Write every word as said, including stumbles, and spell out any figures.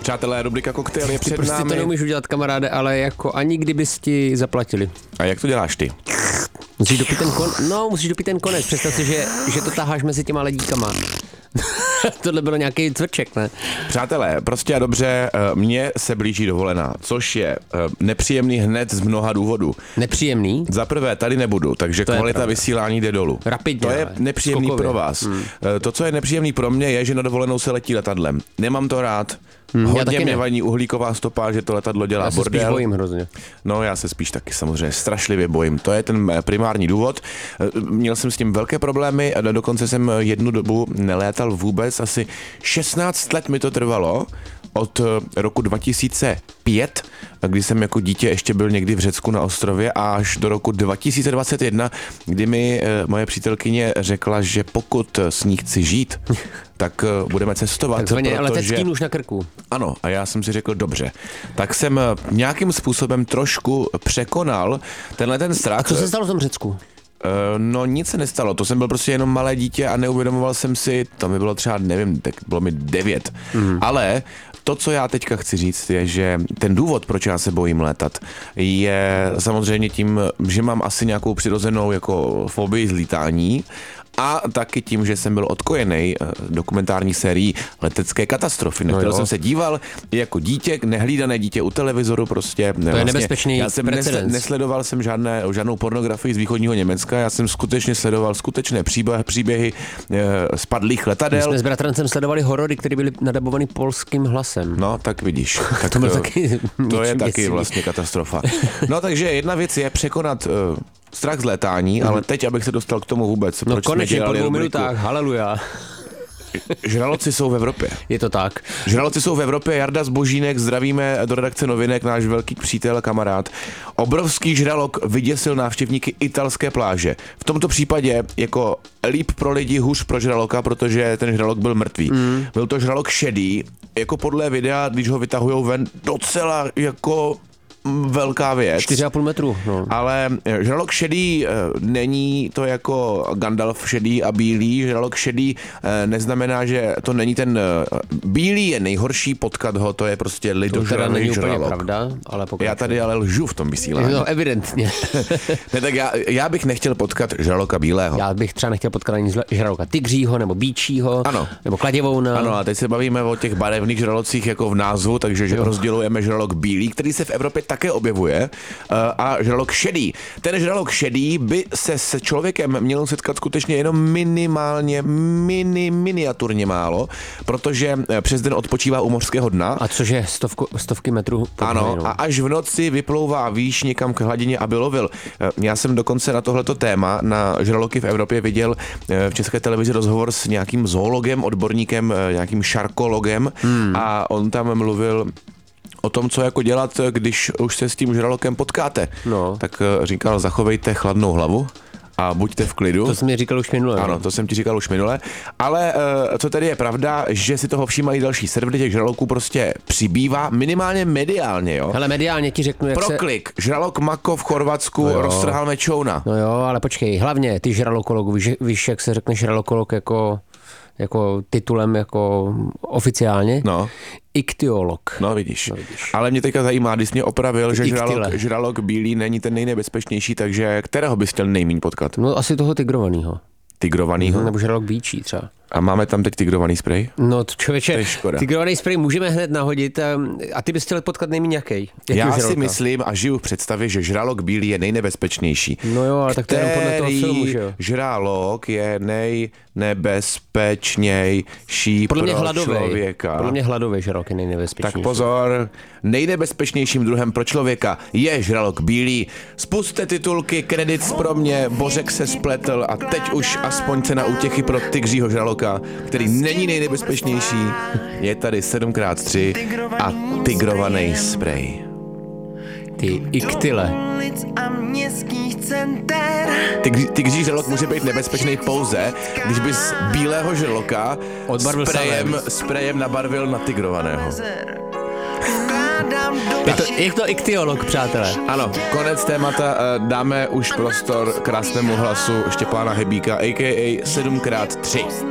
Přátelé, rubrika Koktejl je Ty před prostě námi. to neumíš udělat, kamaráde, ale jako ani kdybys ti zaplatili. A jak to děláš ty? Musíš dopít ten kon... No, musíš dopít ten konec. Představ si, že, že to taháš mezi těma ledíkama. Tohle bylo nějaký cvrček, ne? Přátelé, prostě a dobře, mně se blíží dovolená, což je nepříjemný hned z mnoha důvodů. Nepříjemný? Za prvé, tady nebudu, takže To je kvalita pravda. vysílání jde dolů. Rapidně, To je ale nepříjemný skokově. pro vás. Hmm. To, co je nepříjemný pro mě, je, že na dovolenou se letí letadlem. Nemám to rád. Hmm, já Hodně taky mě ne. vadí uhlíková stopa, že to letadlo dělá Já se bordel. spíš bojím hrozně. No, já se spíš taky samozřejmě strašlivě bojím. To je ten primární důvod. Měl jsem s tím velké problémy a dokonce jsem jednu dobu nelétal vůbec. Asi šestnáct let mi to trvalo. Od roku dva tisíce pět, kdy jsem jako dítě ještě byl někdy v Řecku na ostrově, až do roku dva tisíce dvacet jedna, kdy mi moje přítelkyně řekla, že pokud s ní chci žít, tak budeme cestovat. Takzvaně protože... letecký nůž na krku. Ano, a já jsem si řekl, dobře. Tak jsem nějakým způsobem trošku překonal tenhle ten strach. A co se stalo v tom Řecku? No nic se nestalo, to jsem byl prostě jenom malé dítě a neuvědomoval jsem si, to mi bylo třeba, nevím, tak bylo mi devět, mm. ale to, co já teďka chci říct, je, že ten důvod, proč já se bojím létat, je samozřejmě tím, že mám asi nějakou přirozenou jako fobii z lítání a taky tím, že jsem byl odkojený dokumentární sérií Letecké katastrofy, na no kterou jo. jsem se díval jako dítě, nehlídané dítě u televizoru prostě. To je nebezpečný Já jsem precedens. nesledoval jsem žádné, žádnou pornografii z východního Německa, já jsem skutečně sledoval skutečné příběhy, příběhy e, spadlých letadel. My jsme s bratrancem sledovali horory, které byly nadabovaný polským hlasem. No, tak vidíš. Tak to, taky to je taky děsivý. vlastně katastrofa. No, takže jedna věc je překonat uh, strach z létání, mm. ale teď, abych se dostal k tomu vůbec, No proč konečně jsme po dělali dvou rubriku. minutách, haleluja. Žraloci jsou v Evropě. Je to tak. Žraloci jsou v Evropě, Jarda Zbožínek, zdravíme do redakce Novinek, náš velký přítel a kamarád. Obrovský žralok vyděsil návštěvníky italské pláže. V tomto případě jako líp pro lidi, hůř pro žraloka, protože ten žralok byl mrtvý. Mm. Byl to žralok šedý, jako podle videa, když ho vytahujou ven, docela jako velká věc. čtyři a půl metru. No. Ale žralok šedý není to jako Gandalf šedý a bílý. Žralok šedý neznamená, že to není ten bílý je nejhorší, potkat ho, to je prostě lidožravý žralok. Pravda, ale pokud... Já tady ale lžu v tom vysílání. No, evidentně. Ne, tak já, já bych nechtěl potkat žraloka bílého. Já bych třeba nechtěl potkat ani žraloka tygřího, nebo bíčího, ano. nebo kladěvouna. Ano, a teď se bavíme o těch barevných žralocích jako v názvu, takže jo. rozdělujeme žralok bílý, který se v Evropě také objevuje, a žralok šedý. Ten žralok šedý by se s člověkem měl setkat skutečně jenom minimálně, mini, miniaturně málo, protože přes den odpočívá u mořského dna. A což je stovku, stovky metrů pod Ano, hladinou. a až v noci vyplouvá výš někam k hladině, aby lovil. Já jsem dokonce na tohleto téma, na žraloky v Evropě, viděl v České televizi rozhovor s nějakým zoologem, odborníkem, nějakým šarkologem hmm. a on tam mluvil o tom, co jako dělat, když už se s tím žralokem potkáte. No. Tak říkal, zachovejte chladnou hlavu a buďte v klidu. To jsem mi říkal už minule. Ano, to jsem ti říkal už minule. Ale co tady je pravda, že si toho všímají další servery, těch žraloků prostě přibývá, minimálně mediálně, jo. Hele, mediálně ti řeknu, jak Proklik, se... žralok Mako v Chorvatsku no roztrhal mečouna. No jo, ale počkej, hlavně ty žralokolog, víš, víš, jak se řekne žralokolog jako... jako titulem jako oficiálně. No. Iktyolog. No vidíš. no vidíš. Ale mě teďka zajímá, když mě opravil, že žralok, žralok bílý není ten nejnebezpečnější, takže kterého bys chtěl nejmíň potkat? No asi toho tigrovanýho. Tigrovanýho? Nebo žralok bíčí třeba. A máme tam teď tigrovaný sprej? No člověče, tigrovaný sprej můžeme hned nahodit a ty bys chtěl potkat nejméně nějaký. Já žraloka? si myslím a žiju v představě, že žralok bílý je nejnebezpečnější. No jo, ale tak to je jenom podle toho filmu, že jo? Žralok je nejnebezpečnější podle mě pro hladový. člověka. Podle mě hladový žralok je nejnebezpečnější. Tak pozor, nejnebezpečnějším druhem pro člověka je žralok bílý. Spuste titulky, kredit pro mě, Bořek se spletl a teď už aspoň cena útěchy pro tygřího žraloka, který není nejnebezpečnější. Je tady sedm krát tři a tigrovaný sprej. Ty iktyle. Tygří žralok může být nebezpečný pouze, když bys bílého žraloka sprejem, sprejem nabarvil na tigrovaného. Je to, je to iktyolog, přátelé. Ano, konec témata, dáme už prostor krásnému hlasu Štěpána Hebíka, a ká a sedm krát tři.